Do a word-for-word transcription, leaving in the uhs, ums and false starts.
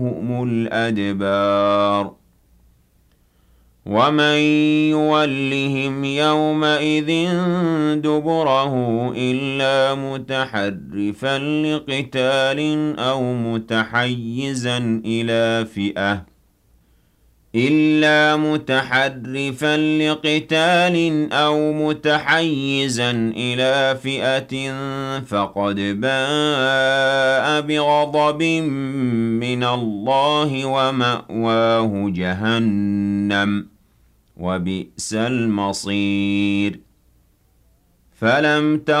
هم الأدبار ومن يولهم يومئذ دبره إلا متحرفا لقتال أو متحيزا إلى فئة إلا متحرفا لقتال أو متحيزا إلى فئة فقد باء بغضب من الله ومأواه جهنم وبئس المصير فلم